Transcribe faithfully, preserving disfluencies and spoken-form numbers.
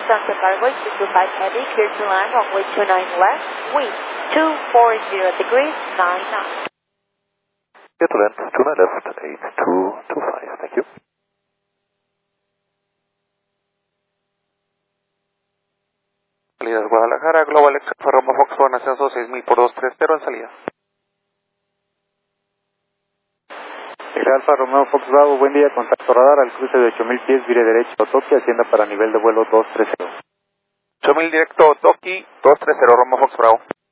Santa Barbara two two five heavy, clear to land, runway two nine left, wind two four zero degrees, nine knots. Clear to land, two nine left, eight two two five, thank you. Salidas Guadalajara, Global X, Roma Foxtrot, ascenso seis mil por dos tres cero en salida. Alfa Romeo Fox Bravo, buen día, contacto radar al cruce de ocho mil pies, vire derecho, Toki, hacienda para nivel de vuelo dos tres cero. ocho mil directo, Toki, dos tres cero, Roma Fox Bravo.